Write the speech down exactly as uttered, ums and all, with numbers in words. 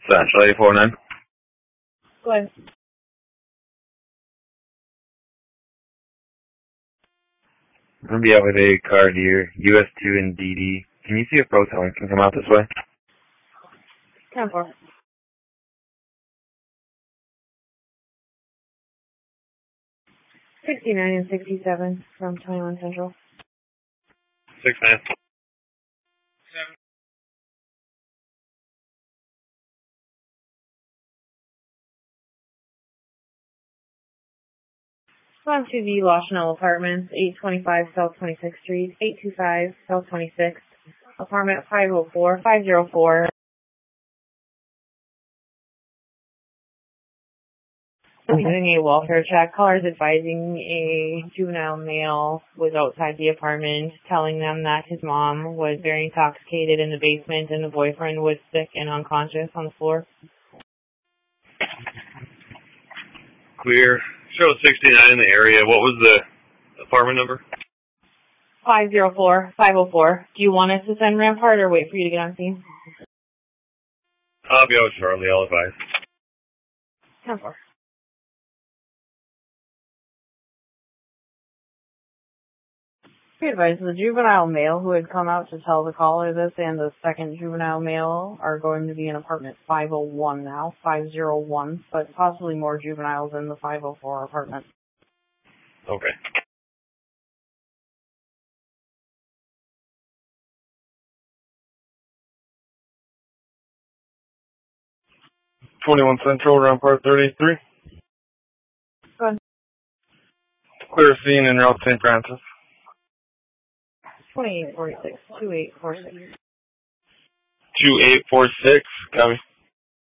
Central eight four nine. Go ahead. I'm going to be out with a car here, U S two and D D. Can you see if Proton can come out this way? ten four. sixty-nine and sixty-seven from twenty-one Central. six nine. On to the Los Chanel Apartments, eight twenty-five South twenty-sixth Street, eight two five South twenty-sixth, apartment five oh four, five oh four. Doing a welfare check. Callers advising a juvenile male was outside the apartment, telling them that his mom was very intoxicated in the basement and the boyfriend was sick and unconscious on the floor. Clear. Show sixty-nine in the area. What was the apartment number? five oh four, five oh four. Do you want us to send Rampart or wait for you to get on scene? I'll be out shortly. I'll advise. ten four. Be advised, the juvenile male who had come out to tell the caller this and the second juvenile male are going to be in apartment five oh one now, five oh one, but possibly more juveniles in the five oh four apartment. Okay. twenty-one Central, Rampart thirty-three. Go ahead. Clear scene in Route Saint Francis. twenty-eight forty-six, twenty-eight forty-six. two eight four six, copy.